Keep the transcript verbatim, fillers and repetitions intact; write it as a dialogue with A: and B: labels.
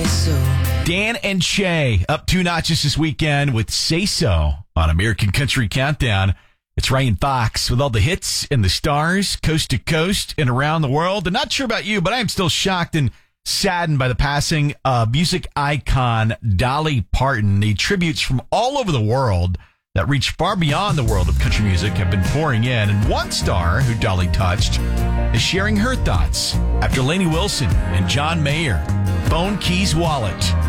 A: So.
B: Dan and Shay up two notches this weekend with Say So on American Country Countdown. It's Ryan Fox with all the hits and the stars, coast to coast and around the world. And not sure about you, but I am still shocked and saddened by the passing of music icon Dolly Parton. The tributes from all over the world that reach far beyond the world of country music have been pouring in. And one star who Dolly touched is sharing her thoughts after Lainey Wilson and John Mayer, Phone Keys Wallet.